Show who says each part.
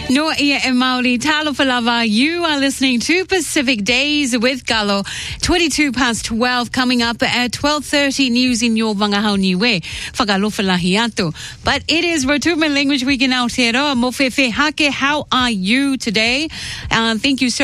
Speaker 1: No ia e Maori talo falava. You are listening to Pacific Days with Galo. 12 coming up at 12:30 news in your wangahau niwe. Whakalofalahi atu. But it is Rotuman Language Week in Aotearoa. Mofefe hake, how are you today? Thank you so